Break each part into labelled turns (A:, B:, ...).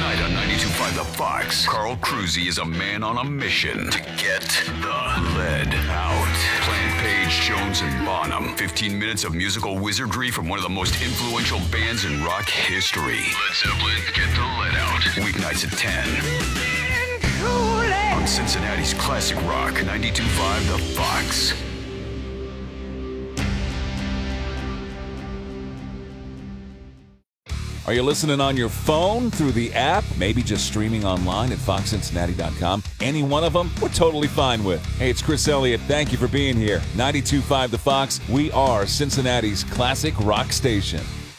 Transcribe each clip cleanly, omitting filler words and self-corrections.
A: Tonight on 92.5 The Fox, Carl Cruzy is a man on a mission to get the lead out. Plant Page, Jones, and Bonham. 15 minutes of musical wizardry from one of the most influential bands in rock history. Led Zeppelin, Get the Lead Out. Weeknights at 10. On Cincinnati's classic rock, 92.5 The Fox.
B: Are you listening on your phone, through the app, maybe just streaming online at foxcincinnati.com? Any one of them, we're totally fine with. Hey, it's Chris Elliott. Thank you for being here. 92.5 The Fox. We are Cincinnati's classic rock station.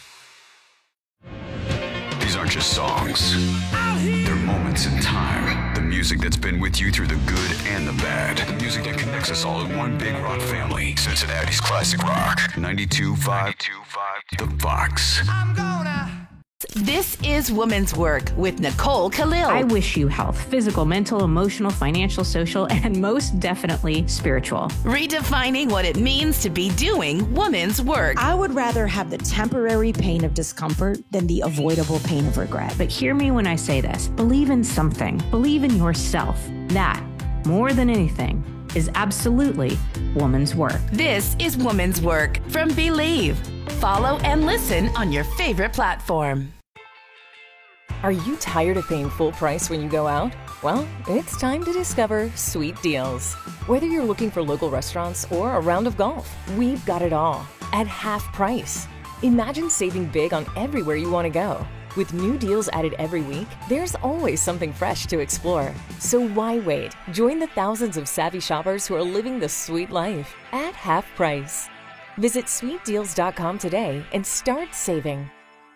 A: These aren't just songs. They're moments in time. The music that's been with you through the good and the bad. The music that connects us all in one big rock family. Cincinnati's classic rock. 92.5 The Fox.
C: This is Woman's Work with Nicole Khalil.
D: I wish you health, physical, mental, emotional, financial, social, and most definitely spiritual.
C: Redefining what it means to be doing woman's work.
E: I would rather have the temporary pain of discomfort than the avoidable pain of regret.
D: But hear me when I say this. Believe in something. Believe in yourself. That, more than anything, is absolutely woman's work.
C: This is Woman's Work from Believe. Follow and listen on your favorite platform.
F: Are you tired of paying full price when you go out? Well, it's time to discover Sweet Deals. Whether you're looking for local restaurants or a round of golf, we've got it all at half price. Imagine saving big on everywhere you want to go. With new deals added every week, there's always something fresh to explore. So why wait? Join the thousands of savvy shoppers who are living the sweet life at half price. Visit sweetdeals.com today and start saving.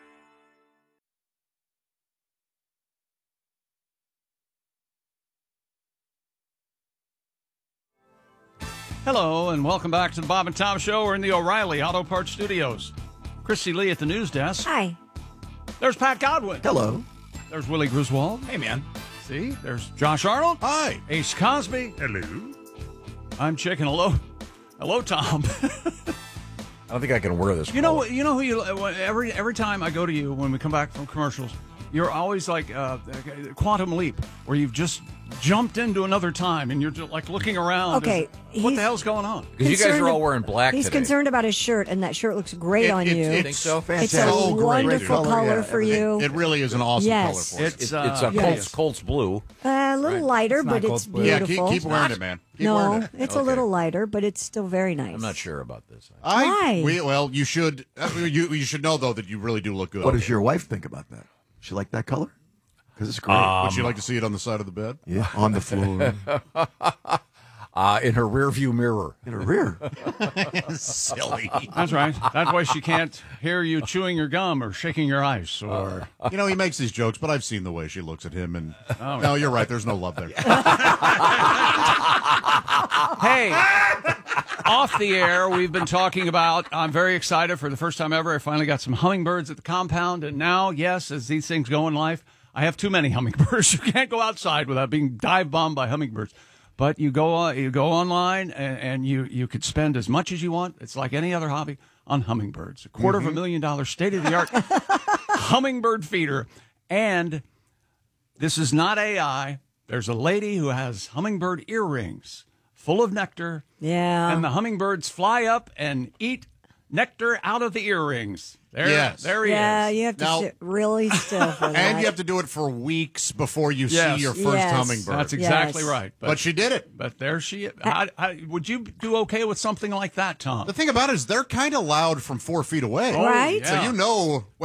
G: Hello, and welcome back to the Bob and Tom Show. We're in the O'Reilly Auto Parts Studios. Christy Lee at the news desk.
E: Hi.
G: There's Pat Godwin.
H: Hello.
G: There's Willie Griswold.
H: Hey, man.
G: See, there's Josh Arnold.
H: Hi.
G: Ace Cosby.
H: Hello.
G: I'm Chicken. Hello, Tom.
H: I don't think I can wear this.
G: You know who you every time I go to you when we come back from commercials, you're always like Quantum Leap, where you've just jumped into another time and you're just like looking around.
E: Okay,
G: what the hell's going on?
H: Because you guys are all wearing black
E: He's
H: today.
E: concerned about his shirt, and that shirt looks great on you.
H: I think so.
E: It's a wonderful color for you.
I: It really is an awesome color for
G: It's
H: It's a Colts blue.
E: A little lighter, but it's beautiful.
I: Yeah, keep wearing it, man. Keep wearing it.
E: It's a little lighter, but it's still very nice.
H: I'm not sure about this.
E: Why?
I: Well, you should. You should know though that you really do look good.
J: What does your wife think about that? She like that color? Because it's great.
I: Would you like to see it on the side of the bed?
J: Yeah, on the floor.
H: In her rear view mirror.
J: In her rear.
I: Silly.
G: That's right. That's why she can't hear you chewing your gum or shaking your ice. Or
I: He makes these jokes, but I've seen the way she looks at him, and no, you're right. There's no love there.
G: Hey, off the air, we've been talking about, I'm very excited for the first time ever. I finally got some hummingbirds at the compound. And now, yes, as these things go in life, I have too many hummingbirds. You can't go outside without being dive bombed by hummingbirds. But you go online and you could spend as much as you want. It's like any other hobby on hummingbirds. $250,000 state-of-the-art hummingbird feeder. And this is not AI. There's a lady who has hummingbird earrings full of nectar.
E: Yeah.
G: And the hummingbirds fly up and eat nectar out of the earrings. There he is.
E: Yeah, you have to sit really still for that.
I: And you have to do it for weeks before you see your first hummingbird.
G: That's exactly right.
I: But she did it.
G: But there she is. Would you do okay with something like that, Tom?
I: The thing about it is they're kind of loud from 4 feet away.
E: Right?
I: So you know